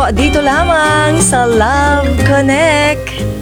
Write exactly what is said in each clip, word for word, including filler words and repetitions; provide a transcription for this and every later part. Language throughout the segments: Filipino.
dito lamang sa Love Connect.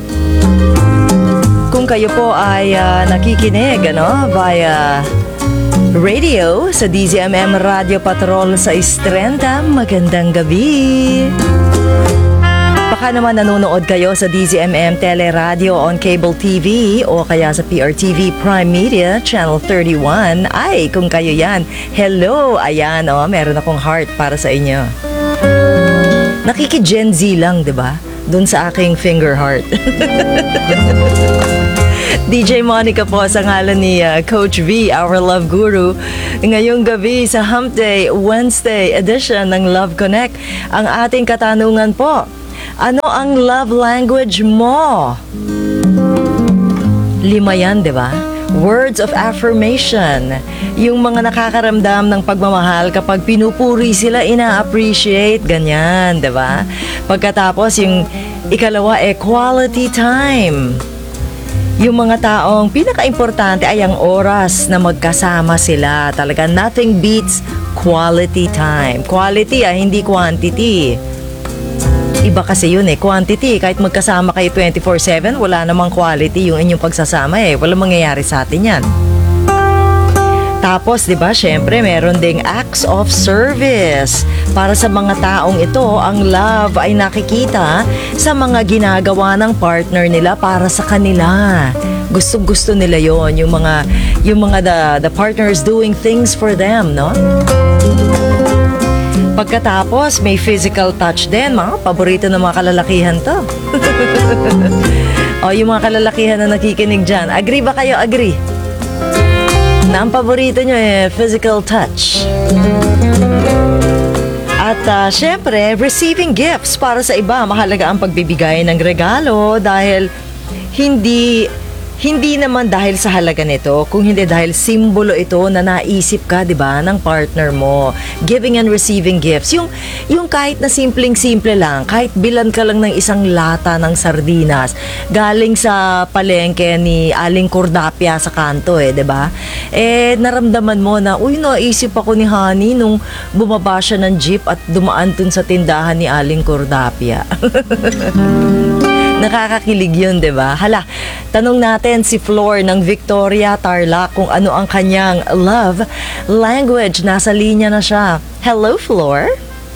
Kung kayo po ay uh, nakikinig ano, via radio sa D Z M M Radio Patrol sa Istrenta, magandang gabi. Baka naman nanonood kayo sa D Z M M Teleradio on Cable T V o kaya sa P R T V Prime Media Channel thirty-one. Ay, kung kayo yan, hello! Ayan, oh, meron akong heart para sa inyo. Nakiki-Gen Z lang, di ba? Doon sa aking finger heart. D J Monica po sa ngalan ni uh, Coach V, our love guru. Ngayong gabi sa Hump Day Wednesday edition ng Love Connect, ang ating katanungan po, ano ang love language mo? Lima yan, di ba? Words of affirmation. Yung mga nakakaramdam ng pagmamahal kapag pinupuri sila, ina-appreciate, ganyan, di ba? Pagkatapos, yung ikalawa, eh, quality time. Yung mga taong pinaka-importante ay ang oras na magkasama sila. Talaga, nothing beats quality time. Quality, ah, hindi quantity. Iba kasi yun eh, quantity. Kahit magkasama kayo twenty-four seven, wala namang quality yung inyong pagsasama eh. Walang mangyayari sa atin yan. Tapos, di ba, syempre, meron ding acts of service. Para sa mga taong ito, ang love ay nakikita sa mga ginagawa ng partner nila para sa kanila. Gusto-gusto nila yon, yung mga, yung mga the, the partners doing things for them, no? Pagkatapos, may physical touch din. Mga paborito ng mga kalalakihan to. O, yung mga kalalakihan na nakikinig dyan. Agree ba kayo? Agree? Na ang paborito nyo eh, physical touch. At uh, syempre, receiving gifts para sa iba. Mahalaga ang pagbibigay ng regalo dahil hindi... Hindi naman dahil sa halaga nito, kung hindi dahil simbolo ito na naisip ka, di ba, ng partner mo. Giving and receiving gifts. Yung, yung kahit na simpleng-simple lang, kahit bilan ka lang ng isang lata ng sardinas, galing sa palengke ni Aling Cordapia sa kanto eh, di ba? Eh, naramdaman mo na, uy, naisip ako ni Honey nung bumaba siya ng jeep at dumaan dun sa tindahan ni Aling Cordapia. Nakakakilig yun, di ba? Hala, tanong natin si Flor ng Victoria, Tarlac kung ano ang kanyang love language. Nasa linya na siya. Hello, Flor?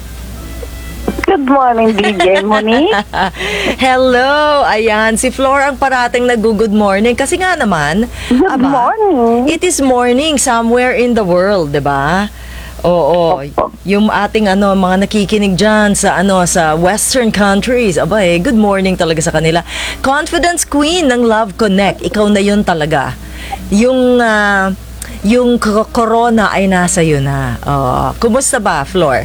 Good morning, D J Monique. Hello! Ayan, si Flor ang parating nag-good morning. Kasi nga naman, Good aba, morning. it is morning somewhere in the world, di ba? Oo, yung ating ano, mga nakikinig dyan sa ano sa western countries, aba eh, good morning talaga sa kanila. Confidence Queen ng Love Connect, ikaw na yun talaga. Yung uh, yung corona ay nasa yun na. Oh, kumusta ba, Flor?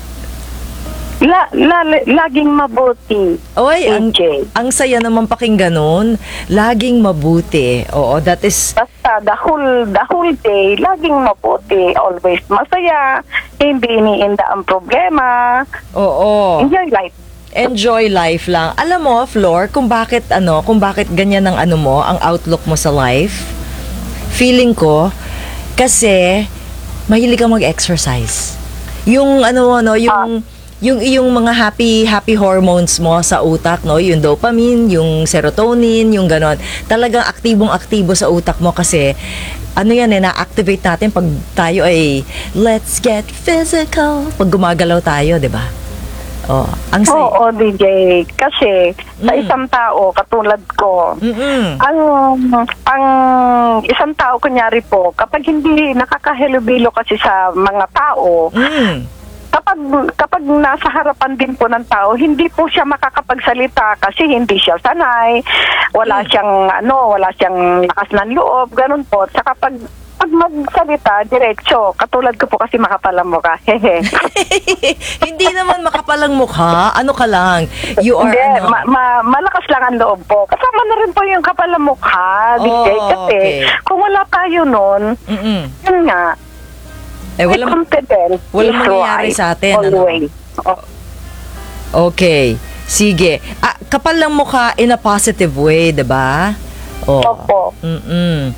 La, la, laging mabuti. Oy, ang, D J. ang saya naman pakinggan nun. Laging mabuti. Oo, that is... Basta the whole, the whole day, laging mabuti. Always masaya. Hindi iniinda ang problema. Oo. Enjoy life. Enjoy life lang. Alam mo, Flor, kung bakit ano, kung bakit ganyan ang ano mo, ang outlook mo sa life? Feeling ko, kasi mahilig kang mag-exercise. Yung ano, ano, yung... Ah. Yung iyong mga happy happy hormones mo sa utak, no, yung dopamine, yung serotonin, yung ganon. Talagang aktibong-aktibo sa utak mo kasi ano yan eh, na-activate natin pag tayo ay let's get physical. Pag gumagalaw tayo, 'di ba? Oh, ang say- Oo, D J. Kasi sa Mm. isang tao katulad ko, Mm-mm. ang ang isang tao kunyari po, kapag hindi nakakahelubilo kasi sa mga tao, Mm. kapag kapag nasa harapan din po ng tao, hindi po siya makakapagsalita kasi hindi siya sanay, wala Mm. siyang ano, wala siyang lakas ng loob, ganun po. Saka pag pag magsalita diretso, katulad ko po kasi makapal ang mukha. Hehe. Hindi naman makapalang mukha. Ano ka lang? You are Hindi, ano? ma- ma- malakas lang ang loob po. Kasama na rin po yung kapal ang mukha, D J. Oh, Kasi okay. kung wala tayo nun, Mm-mm. yun nga, Eh, walang, confident walang is mangyayari right, sa atin, ano? always. Oh. Okay. Sige. Ah, kapal lang mukha in a positive way, 'di ba? Oh. Opo. Mm-mm.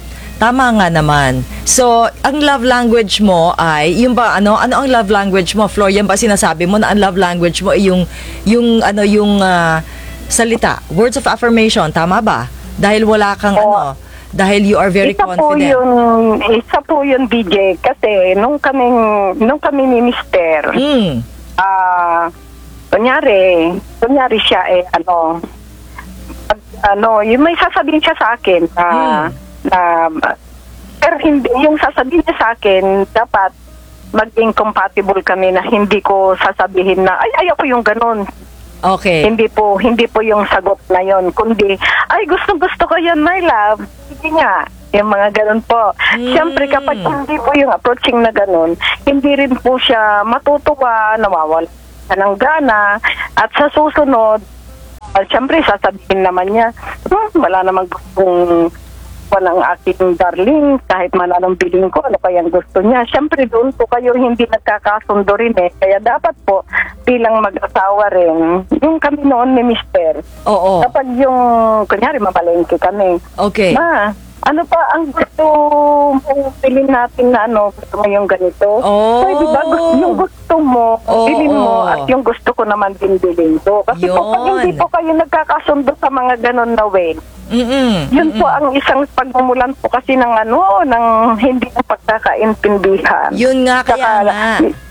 Tama nga naman. So, ang love language mo ay, yung ba, ano, ano ang love language mo, Flor? Yan ba sinasabi mo na ang love language mo ay yung, yung, ano, yung ah, salita, words of affirmation, tama ba? Dahil wala kang, Oo. ano, dahil you are very isa po confident. yun, isa po yun, B J, kasi nung kaming, nung kami ni Mister, Mm. ah, kunyari, kunyari siya eh, ano, pag, ano, yung may sasabihin siya sa akin na, Hmm. na, pero hindi, yung sasabihin niya sa akin, dapat maging compatible kami na hindi ko sasabihin na, ay, ayaw ko yung ganun. Okay. Hindi po, hindi po yung sagot na yon, kundi, ay, gusto-gusto ko yan, my love. Sige nga. Yung mga ganun po. Mm. Siyempre, kapag hindi po yung approaching na ganun, hindi rin po siya matutuwa, nawawala siya ng gana, at sa susunod, uh, siyempre, sasabihin naman niya, hmm, wala namang gustong ng aking darling, kahit man anong biling ko, ano kayang gusto niya. Siyempre, doon po kayo hindi nagkakasundo rin eh. Kaya dapat po, bilang mag-asawa rin, yung kami noon ni Mister, Oo. kapag yung, kunyari, mabalengke kami, Okay. ma, ano pa ang gusto mong bilhin natin na ano, gusto mo yung ganito? Oh. Pwede ba? Gusto, yung gusto mo, Oo. bilhin mo, at yung gusto ko naman din bilhin ko. Kasi po, pag Yun. hindi po kayo nagkakasundo sa mga ganon na way, Mm-mm. yun po ang isang pagmumulan po kasi ng ano, ng hindi na pagkakaintindihan. Yun nga, kaya Saka, nga.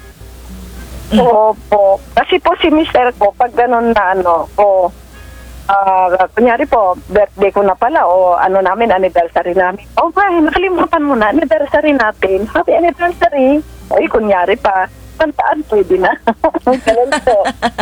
Oo po. Kasi po si Mister ko, pag ganun na ano, o, ah, kunyari po, birthday ko na pala, o ano namin, anniversary namin. Oh, ba, nakalimutan mo na, anniversary natin. Happy anniversary. Ay, kunyari pa, kantaan, pwede na. Ganun po.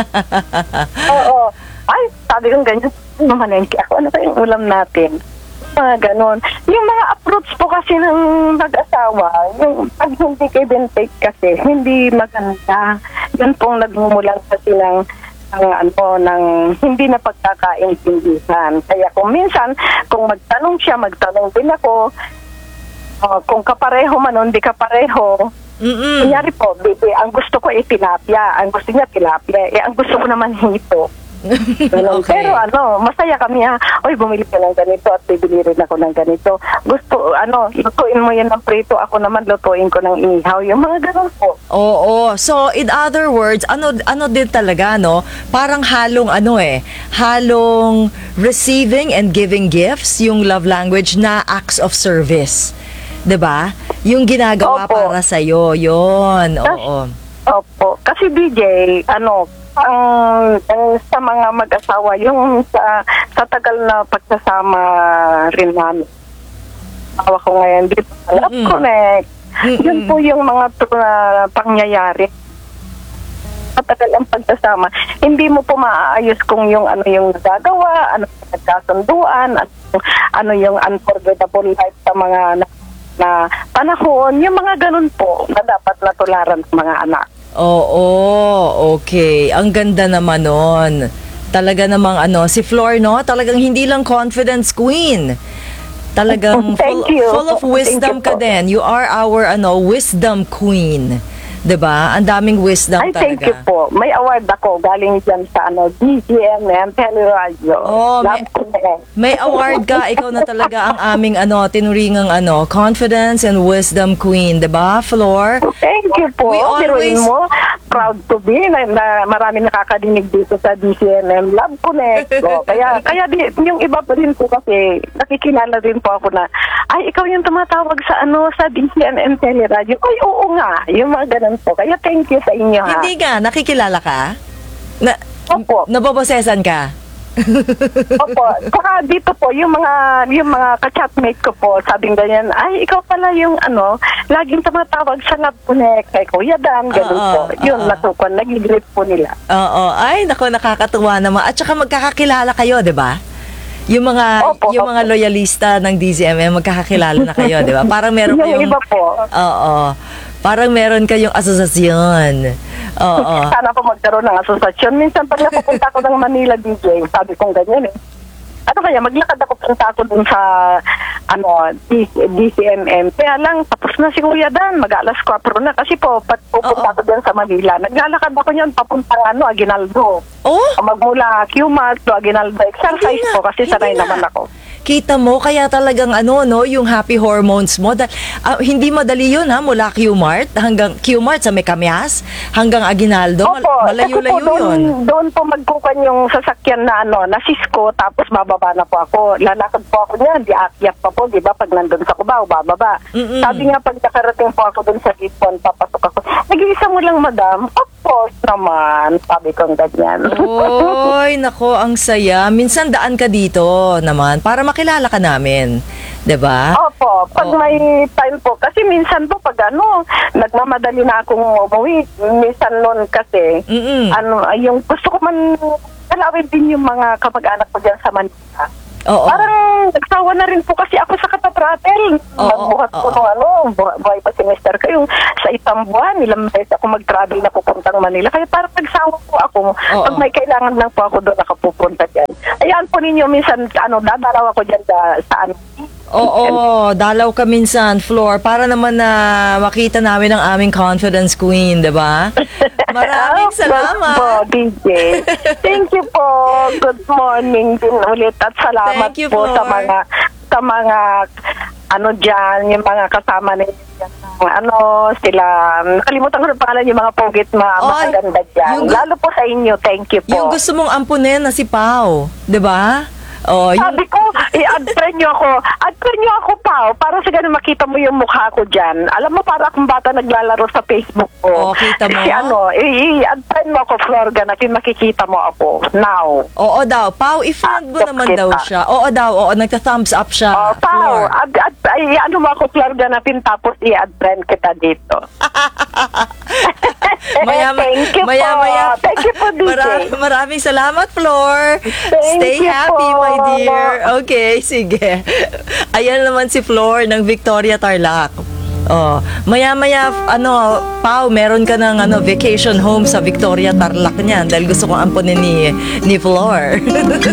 Oo. Ay, sabi kong ganyan, mamalengke ako, ano ba yung ulam natin? Mga ganon. Yung mga approach po kasi ng mag-asawa, yung pag hindi give and take kasi, hindi maganda. Yan pong nagmumulan kasi ng, ng, ano, ng hindi na pagkakaintindihan. Kaya kung minsan, kung magtanong siya, magtanong din ako, uh, kung kapareho man o hindi kapareho, Mm-mm. kunyari po, baby, ang gusto ko ay tilapia. Ang gusto niya tilapia. Eh, ang gusto ko naman hito. Ganun. Okay. Pero ano, masaya kami ha. Oy, bumili ka ng ganito at bibili rin ako ng ganito. Gusto, ano, lutuin mo yan ng prito. Ako naman lutuin ko ng ihaw. Yung mga ganun po. Oo. So, in other words, ano ano din talaga, no? Parang halong ano eh, halong receiving and giving gifts, yung love language na acts of service. 'Di ba? Yung ginagawa Opo. para sa iyo, 'yon. Oo. Opo. Kasi D J, ano, ang, ang sa mga mag-asawa, yung sa, sa tagal na pagsasama rin namin. Awa ko ngayon dito sa Love Mm-mm. Connect. Mm-mm. Yun po yung mga uh, pangyayari. Sa tagal ang pagsasama, hindi mo po maaayos kung yung ano yung nagagawa, ano yung nagkasunduan, ano, ano yung unforgettable life sa mga na, na panahon, yung mga ganun po na dapat natularan ng mga anak. Oo, okay. Ang ganda naman nun. Talaga namang ano, si Flor, no? Talagang hindi lang confidence queen. Talagang full, Thank you. full of wisdom Thank you ka po. din. You are our ano, wisdom queen. 'Di ba? Ang daming wisdom Ay, talaga. thank you po. May award ako galing dyan sa ano, D C M M, Teleradio. Oh, may- Love ko na yan. May award ka, ikaw na talaga ang aming ano, tinuringang ano, confidence and wisdom queen, 'di ba, Flor? Thank you po. We always- Biruin mo, proud to be na, na marami nakakadinig dito sa D C M M Love Connect. So, kaya kaya di, yung iba pa rin po kasi nakikilala rin po ako na, ay, ikaw yung tumatawag sa ano sa D C M M Teleradio. Ay, oo nga. Yung mga ganun po. Kaya thank you sa inyo ha. Hindi ka, nakikilala ka? Na, Opo. nabobosesan ka? Opo. Saka dito po, yung mga yung mga ka-chatmate ko po, sabing ganyan, ay, ikaw pala yung ano, laging tumatawag sa Love Connect kay Kuya Dan, ganun Oo, po. Yun, oo. natukan, nag-greet po nila. Oo, ay nako, nakakatuwa naman. At saka magkakakilala kayo, 'di ba? Yung mga Opo, yung mga opo. loyalista ng D C M M magkakakilala na kayo, 'di ba? Parang meron Yung kayong iba po. Oo. Parang meron kayong asosasyon. Oo. Sana po magkaroon ng asosasyon. Minsan pag napupunta ako ng Manila, D J, sabi kong ganyan eh. Ano kaya, maglakad ako, punta ako dun sa ano, D C M M. Kaya lang, tapos na si Kuya Dan, mag-alas kwatro na. Kasi po, pag pupunta Oo. ako dun sa Manila, naglalakad ako yun, papuntang ano, Aguinaldo. Oh, Magmula Q-Mart to Aguinaldo. Exercise Hindi nga, po kasi sanay hindi nga. naman ako. Kita mo, kaya talagang ano, no, yung happy hormones mo. Da, ah, hindi madali yun, ha, mula Q-Mart hanggang Q-Mart sa Mecamias hanggang Aguinaldo. Mal- Opo, malayo-layo kasi po doon, yun. doon po magkukan yung sasakyan na ano, na Cisco, tapos bababa na po ako. Lalakad po ako niyan, di aakyat pa po, di ba, pag nandun sa Cubao, bababa. Mm-mm. Sabi nga, pag nakarating po ako doon sa Gitpon, papasok ako. Nag-iisa mo lang, madam? Of course naman, sabi kong ganyan. Oy, nako, ang saya. Minsan daan ka dito naman para makilala ka namin. 'Di ba? Opo, pag Oo. may time po. Kasi minsan po pag ano, nagmamadali na akong umuwi. Minsan noon kasi, Mm-mm. ano, yung gusto ko man kalawin din yung mga kamag-anak ko dyan sa Manila. Oo. Parang nagsawa na rin po kasi ako sa katatratel. Oo, Magbuhat ko oo. nung ano, bu- buhay pa semester ko. Yung sa isang buwan, ilang beses ako mag-travel na pupuntang Manila. Kaya parang nagsawa po ako. Oo. Pag may kailangan lang po ako doon nakapupunta dyan. Ayan po ninyo, minsan, ano, dadaraw ako dyan sa, sa ano. Oo, dalaw ka minsan, Floor, para naman na makita namin ang aming confidence queen, 'di ba? Maraming Ah, salamat. po, D J. Thank you po. Good morning din ulit at salamat Thank you, po sa Flor. mga sa mga ano diyan, yung mga kasama ninyo dyan. Ano, sila, nakalimutan ko ng pangalan yung mga pogit ma Oy, magaganda dyan. yung gu- Lalo po sa inyo, thank you po. Yung gusto mong ampunin na si Pau, 'di ba? Oh, yung Sabi ko, i-add friend nyo ako. Add friend nyo ako, Pao, para sa ganun makita mo yung mukha ko dyan. Alam mo, para akong bata naglalaro sa Facebook ko. Oo, kita mo. Kasi ano, i- i-add friend mo ako, Florga, na makikita mo ako. Now. Oo daw, Pau, i-friend mo Ah, naman kita. daw siya. Oo daw, oo, nagta-thumbs up siya. Oh, Pao, Floor. add, add, ay, ano mo ako, Florga, na tapos i-add friend kita dito. Maya, Thank you maya, po. maya. Thank you po, D J. Mara- maraming salamat, Floor. Thank Stay you happy, po. my dear. Okay, sige. Ayan naman si Floor ng Victoria Tarlac. Oh, maya-maya ano, Pau, meron ka ng ano vacation home sa Victoria Tarlac niyan dahil gusto kong ampunin ni ni Floor.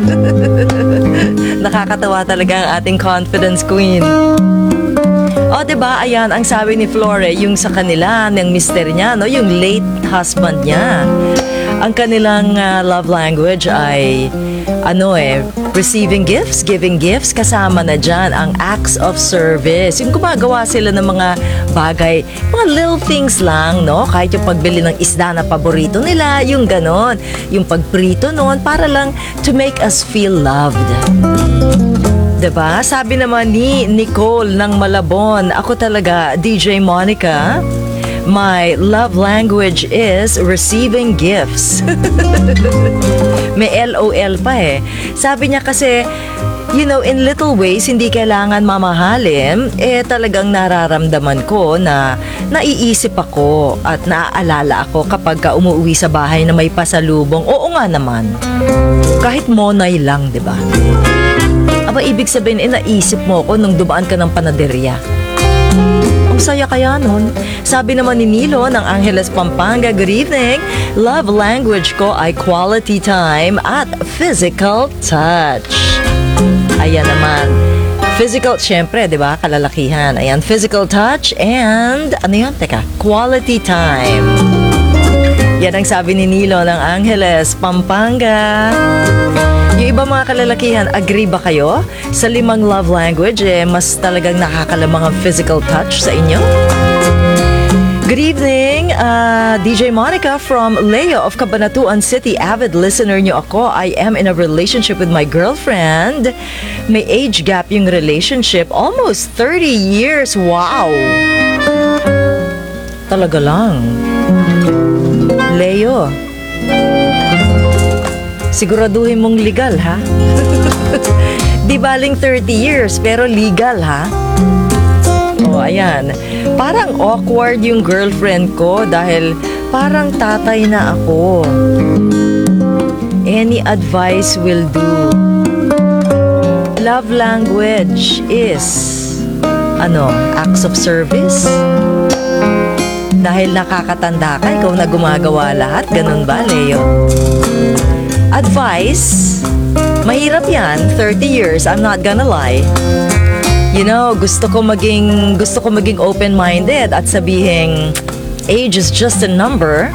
Nakakatawa talaga ang ating confidence queen. O, diba, ayan, ang sabi ni Flore, yung sa kanila, ng mister niya, no, yung late husband niya. Ang kanilang ah, love language ay, ano eh, receiving gifts, giving gifts, kasama na dyan ang acts of service. Yung gumagawa sila ng mga bagay, mga little things lang, no? Kahit yung pagbili ng isda na paborito nila, yung ganon. Yung pagprito noon, para lang to make us feel loved. Diba? Sabi naman ni Nicole ng Malabon, ako talaga, D J Monica, my love language is receiving gifts. May L O L pa eh. Sabi niya kasi, you know, in little ways, hindi kailangan mamahalin, eh talagang nararamdaman ko na naiisip ako at naaalala ako kapag ka umuwi sa bahay na may pasalubong. Oo nga naman. Kahit monay lang, di ba? Aba, ibig sabihin, eh, naisip mo ko nung dumaan ka ng panaderya. Ang saya kaya nun. Sabi naman ni Nilo ng Angeles, Pampanga, good evening. Love language ko ay quality time at physical touch. Ayan naman. Physical, syempre, di ba? Kalalakihan. Ayan, physical touch and, ano yun? Teka, quality time. Yan ang sabi ni Nilo ng Angeles, Pampanga. Yung iba mga kalalakihan, agree ba kayo? Sa limang love language, eh, mas talagang nakakalamang ang physical touch sa inyo? Good evening, uh, D J Monica from Leo of Cabanatuan City. Avid listener niyo ako. I am in a relationship with my girlfriend. May age gap yung relationship. Almost thirty years. Wow! Talaga lang. Leo, siguraduhin mong legal, ha? Di baling thirty years, pero legal, ha? O, ayan. Parang awkward yung girlfriend ko dahil parang tatay na ako. Any advice will do. Love language is, ano, acts of service? Dahil nakakatanda ka, ikaw na gumagawa lahat. Ganun ba, Leo? Advice? Mahirap yan. thirty years, I'm not gonna lie. You know, gusto ko maging, gusto ko maging open-minded at sabihing, age is just a number.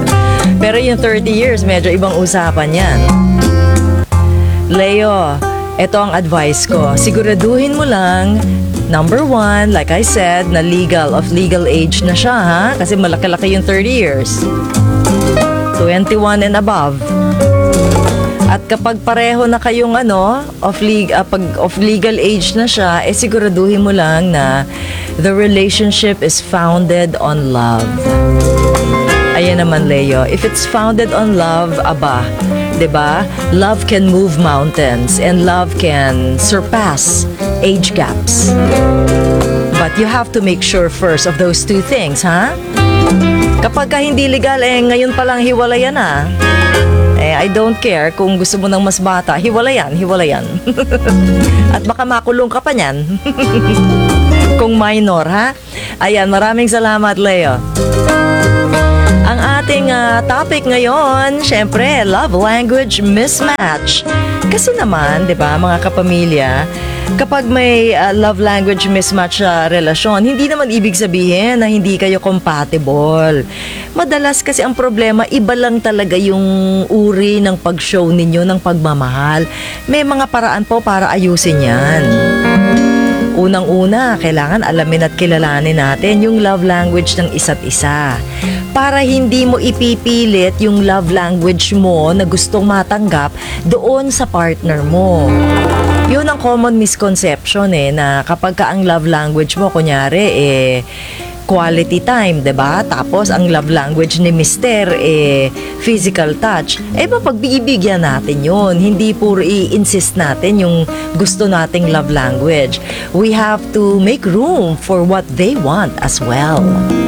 Pero yung thirty years, medyo ibang usapan yan. Leo, Ito ang advice ko. Siguraduhin mo lang, number one, like I said, na legal, of legal age na siya, ha? Kasi malaki-laki yung thirty years. twenty-one and above. At kapag pareho na kayong ano, of, leg- ah, pag of legal age na siya, eh siguraduhin mo lang na the relationship is founded on love. Ayan naman, Leo. If it's founded on love, aba, 'di ba? Love can move mountains and love can surpass age gaps. But you have to make sure first of those two things, ha? Kapag ka hindi legal, eh ngayon pa lang hiwalayan na. Eh, I don't care kung gusto mo ng mas bata. Hiwalayan, hiwalayan. At baka makulong ka pa niyan. Kung minor, ha? Ayan, maraming salamat, Leo. Ang ating uh, topic ngayon, syempre, love language mismatch. Kasi naman, 'di ba, mga kapamilya, kapag may uh, love language mismatch sa relasyon, hindi naman ibig sabihin na hindi kayo compatible. Madalas kasi ang problema, iba lang talaga yung uri ng pag-show ninyo ng pagmamahal. May mga paraan po para ayusin 'yan. Unang-una, kailangan alamin at kilalanin natin yung love language ng isa't isa. Para hindi mo ipipilit yung love language mo na gustong matanggap doon sa partner mo. Yun ang common misconception eh, na kapag ka ang love language mo, kunyari, eh, quality time, 'di ba? Tapos ang love language ni mister eh physical touch. Eh mapagbibigyan natin 'yon. Hindi puro i-insist natin yung gusto nating love language. We have to make room for what they want as well.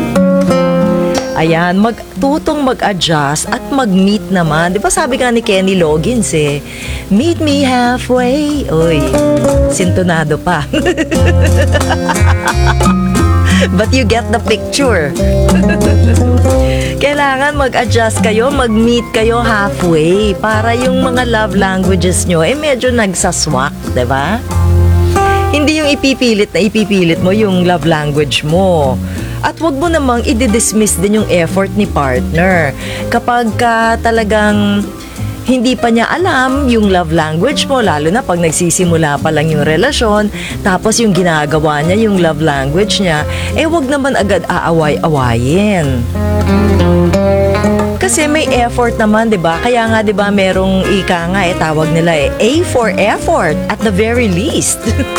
Ayan, magtutong mag-adjust at mag-meet naman. Di ba sabi nga ni Kenny Loggins eh, meet me halfway. Uy, sintonado pa. But you get the picture. Kailangan mag-adjust kayo, mag-meet kayo halfway para yung mga love languages nyo eh medyo nagsaswak, di ba? Hindi yung ipipilit na ipipilit mo yung love language mo. At wag mo namang i-dismiss din yung effort ni partner. Kapag ka talagang hindi pa niya alam yung love language mo, lalo na pag nagsisimula pa lang yung relasyon, tapos yung ginagawa niya, yung love language niya, eh wag naman agad aaway-awayin. Kasi may effort naman, 'di ba? Kaya nga 'di ba merong ika nga eh tawag nila eh A for effort at the very least.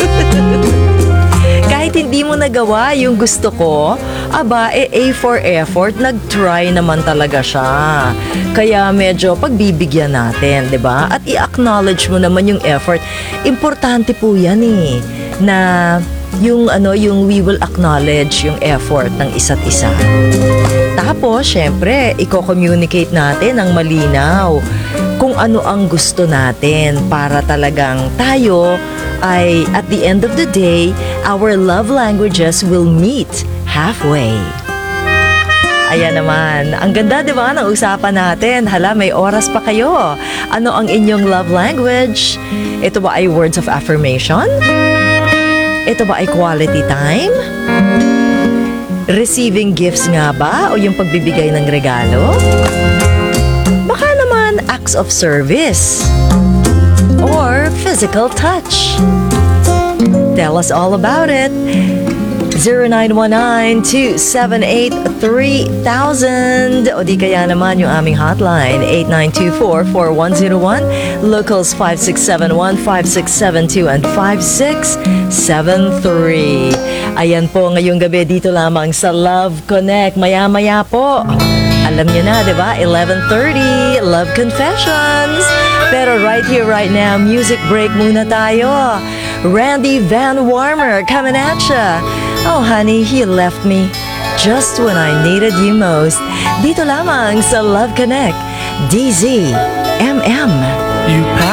Kahit hindi mo nagawa yung gusto ko, aba, eh, A for effort, nag-try naman talaga siya. Kaya medyo pagbibigyan natin, 'di ba? At i-acknowledge mo naman yung effort. Importante po 'yan eh, na yung ano, yung we will acknowledge yung effort ng isa't isa. Tapos, syempre, i-communicate natin ng malinaw kung ano ang gusto natin para talagang tayo ay at the end of the day, our love languages will meet halfway. Ayan naman. Ang ganda, di ba, ng usapan natin. Hala, may oras pa kayo. Ano ang inyong love language? Ito ba ay words of affirmation? Ito ba ay quality time? Receiving gifts nga ba? O yung pagbibigay ng regalo? Baka naman acts of service? Or physical touch? Tell us all about it. zero nine one nine, two seven eight, three thousand o di kaya naman yung aming hotline eight nine two four, four one zero one, locals five six seven one, five six seven two and five six seven three. Ayan po ngayong gabi dito lamang sa Love Connect. Maya-maya po, alam niyo na, di ba? eleven thirty, Love Confessions. Pero right here, right now, music break muna tayo. Randy Van Warmer coming at ya. Oh honey, he left me just when I needed you most. Dito lamang sa Love Connect, D Z M M. You pass